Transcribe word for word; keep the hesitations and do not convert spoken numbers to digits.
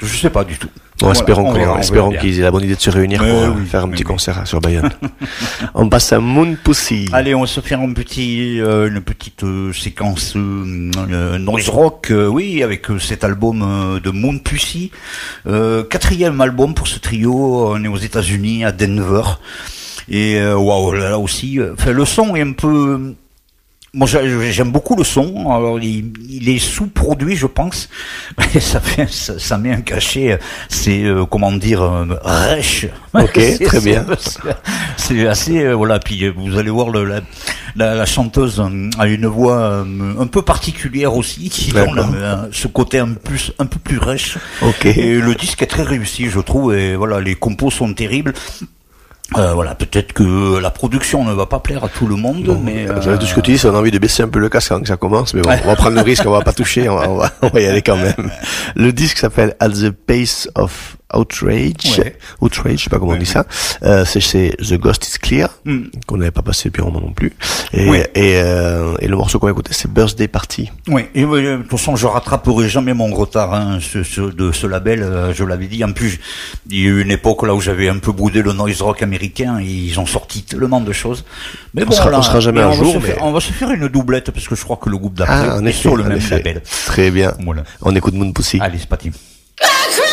Je sais pas du tout. Bon, Voilà, espérons, on verra, on espérons verra qu'ils aient la bonne idée de se réunir mais pour oui, faire un mais petit oui. concert sur Bayonne. On passe à Moon Pussy. Allez, on va se faire un petit, euh, une petite euh, séquence euh, euh, noise rock, euh, oui, avec euh, cet album euh, de Moon Pussy, euh, quatrième album pour ce trio. On est aux États-Unis, à Denver, et euh, waouh, là, là aussi, euh, enfin, le son est un peu. Moi, j'a- j'aime beaucoup le son. Alors, il, il est sous-produit, je pense. Et ça fait, ça, ça met un cachet. C'est euh, comment dire, euh, rêche. Ok, C'est- très bien. c'est- C'est assez, euh, voilà. Puis euh, vous allez voir le, la, la, la chanteuse euh, a une voix euh, un peu particulière aussi, qui donne D'accord. euh, ce côté un peu plus, un peu plus rêche. Ok. Et le disque est très réussi, je trouve. Et voilà, les compos sont terribles. Euh, voilà, peut-être que la production ne va pas plaire à tout le monde, Bon, mais euh, euh, tout ce que tu dis, ça donne envie de baisser un peu le casque quand ça commence, mais bon, Ouais. on va prendre le risque, on va pas toucher, on va, on va, on va y aller quand même. Le disque s'appelle At the Pace of Outrage. Ouais. Outrage, je sais pas comment Ouais, on dit ouais. ça. Euh, c'est, c'est The Ghost is Clear, Mm. qu'on n'avait pas passé depuis un moment non plus. Et, Ouais. et, euh, et le morceau qu'on va écouter, c'est Birthday Party. Oui, et euh, de toute façon, je rattraperai jamais mon retard hein, ce, ce, de ce label, euh, je l'avais dit. En plus, il y a eu une époque là où j'avais un peu boudé le noise rock américain, et ils ont sorti tellement de choses. Mais On bon, sera- là, on sera jamais mais un on va jour, se mais- faire- on va se faire une doublette, parce que je crois que le groupe d'après Ah, en est effet, sur le en même effet. label. Très bien. Voilà. On écoute Moon Pussy. Allez, c'est parti.